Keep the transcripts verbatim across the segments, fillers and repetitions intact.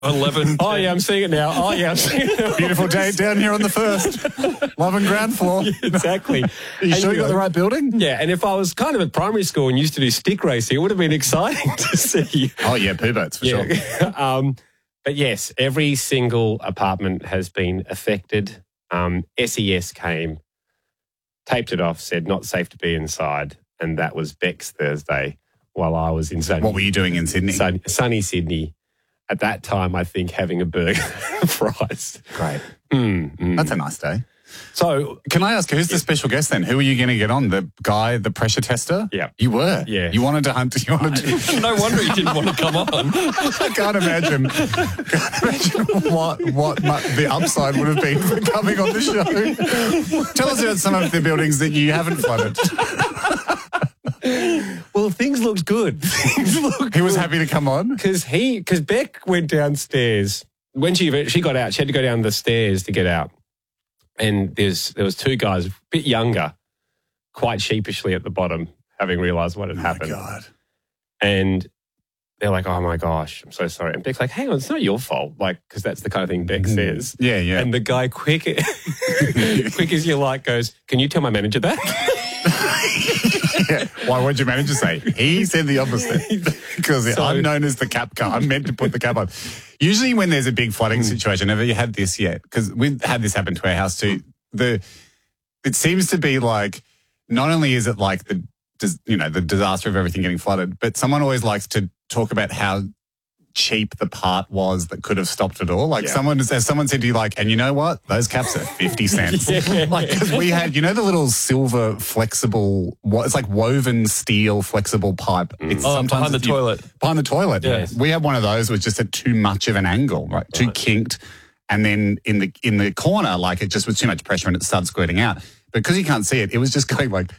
eleven. Oh, yeah, I'm seeing it now. Oh, yeah, I'm seeing it now. Beautiful day down here on the first. Love and ground floor. Yeah, exactly. Are you And sure you got the right building? Yeah, and if I was kind of at primary school and used to do stick racing, it would have been exciting to see. Oh, yeah, poo boats for Yeah. sure. um, but yes, every single apartment has been affected. Um, S E S came, taped it off, said not safe to be inside, and that was Beck's Thursday while I was in sunny, What were you doing in Sydney? sunny, sunny Sydney. At that time, I think having a burger and fries. Great. Mm, mm. That's a nice day. So, Can I ask, who's the special guest then? Who were you going to get on? The guy, the pressure tester? Yeah. You were? Yeah. You wanted to hunt, you wanted to... No wonder he didn't want to come on. I can't imagine, can't imagine what, what mu- the upside would have been for coming on the show. Tell us about some of the buildings that you haven't flooded. well, things looked good. Things looked He was happy to come on? Because he, because Beck went downstairs. When she she got out, she had to go down the stairs to get out. And there's there was two guys, a bit younger, quite sheepishly at the bottom, having realised what had happened. Oh, my God. And they're like, oh, my gosh, I'm so sorry. And Beck's like, hang on, it's not your fault. Like, because that's the kind of thing Beck says. Yeah, yeah. And the guy, quick, quick as you like, goes, can you tell my manager that? Yeah. Why, what did your manager say? He said the opposite. Because So- I'm known as the cap guy. I'm meant to put the cap on. Usually when there's a big flooding situation, have you had this yet? Because we've had this happen to our house too. The It seems to be like, not only is it like the, dis- you know, the disaster of everything getting flooded, but someone always likes to talk about how cheap the part was that could have stopped it all. Like Yeah. someone, as someone said to you, like, and you know what? Those caps are fifty cents. Yeah. Like, because we had, you know, the little silver flexible, what it's like woven steel flexible pipe. It's Oh, sometimes behind the it's- you- toilet. Behind the toilet. Yes. We had one of those with just at too much of an angle, right? Too Right. kinked. And then in the in the corner, like it just was too much pressure and it started squirting out. But because you can't see it, it was just going like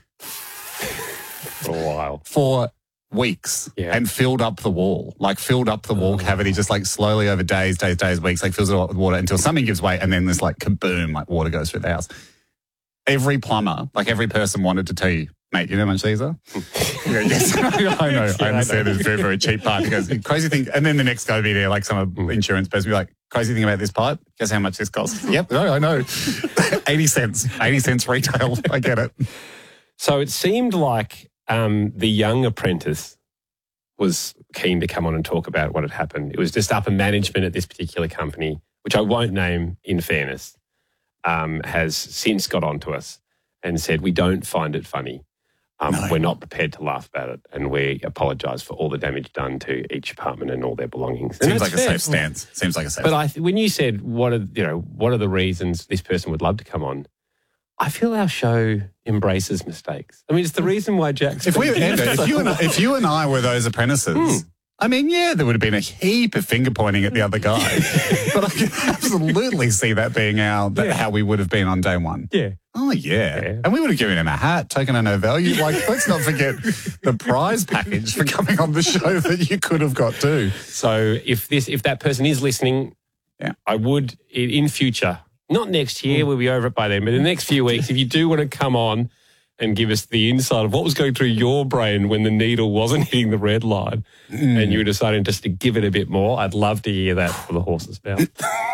For a while. for weeks Yeah. and filled up the wall, like filled up the wall cavity, just like slowly over days, days, days, weeks, like fills it up with water until something gives way and then there's like kaboom, like water goes through the house. Every plumber, like every person wanted to tell you, mate, you know how much these are? Yeah, yes, I know. I understand it's a very, very cheap pipe. Because crazy thing, and then the next guy would be there, like some insurance person be like, crazy thing about this pipe, guess how much this costs? Yep, no, I know. eighty cents. eighty cents retail. I get it. So it seemed like um, the young apprentice was keen to come on and talk about what had happened. It was just upper management at this particular company, which I won't name in fairness, um, has since got onto us and said, we don't find it funny. Um, No. We're not prepared to laugh about it, and we apologise for all the damage done to each apartment and all their belongings. And Seems that's like a fair. safe stance. Seems like a safe But I, when you said what are you know what are the reasons this person would love to come on, I feel our show embraces mistakes. I mean, it's the reason why Jack's. If we, Endo, if you and if you and I were those apprentices, I mean, yeah, there would have been a heap of finger pointing at the other guy, but I can absolutely see that being our that Yeah. how we would have been on day one. yeah. Oh yeah. Yeah. And we would have given him a hat, token of no value. Like, let's not forget the prize package for coming on the show that you could have got too. So if this if that person is listening, Yeah. I would in, in future, not next year, we'll be over it by then, but in the next few weeks, if you do want to come on and give us the insight of what was going through your brain when the needle wasn't hitting the red line and you were deciding just to give it a bit more, I'd love to hear that for the horse's mouth.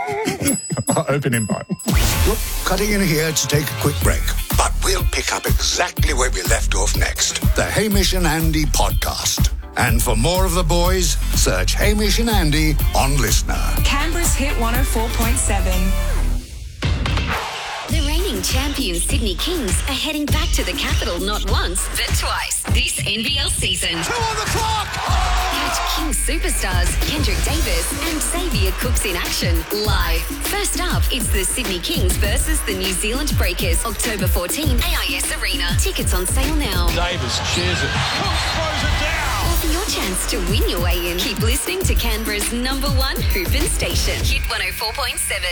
Open invite. Look, cutting in here to take a quick break. But we'll pick up exactly where we left off next. The Hamish and Andy podcast. And for more of the boys, search Hamish and Andy on Listener. Canberra's Hit one oh four point seven. The reigning champion Sydney Kings are heading back to the capital not once, but twice this N B L season. Two on the clock! Catch Kings superstars Kendrick Davis and Xavier Cooks in action live. First up, it's the Sydney Kings versus the New Zealand Breakers, October fourteenth, A I S Arena. Tickets on sale now. Davis shares it. Cooks throws it down. Or for your chance to win your way in, keep listening to Canberra's number one hoopin' station, Hit one oh four point seven.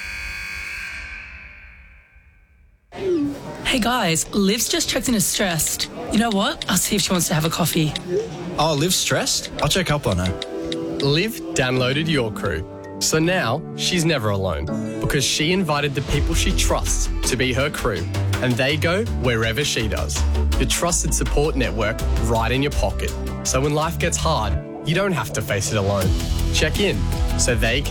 Hey guys, Liv's just checked in as stressed. You know what? I'll see if she wants to have a coffee. Oh, Liv's stressed? I'll check up on her. Liv downloaded Your Crew, so now she's never alone because she invited the people she trusts to be her crew, and they go wherever she does. The trusted support network right in your pocket, so when life gets hard, you don't have to face it alone. Check in so they can